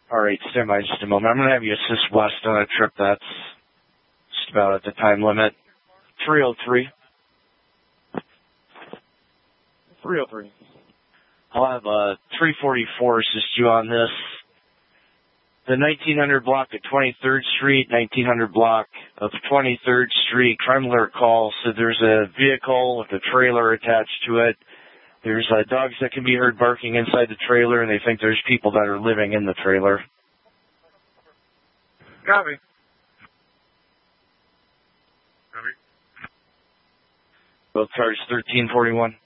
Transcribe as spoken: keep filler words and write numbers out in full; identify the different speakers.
Speaker 1: All right, stand by just a moment. I'm going to have you assist West on a trip that's just about at the time limit. three oh three.
Speaker 2: three oh three.
Speaker 1: I'll have uh, three forty-four assist you on this. The nineteen hundred block of twenty-third Street, nineteen hundred block of twenty-third Street, crime alert call. So there's a vehicle with a trailer attached to it. There's uh, dogs that can be heard barking inside the trailer, and they think there's people that are living in the trailer.
Speaker 2: Copy. Copy.
Speaker 1: Both cars thirteen forty-one.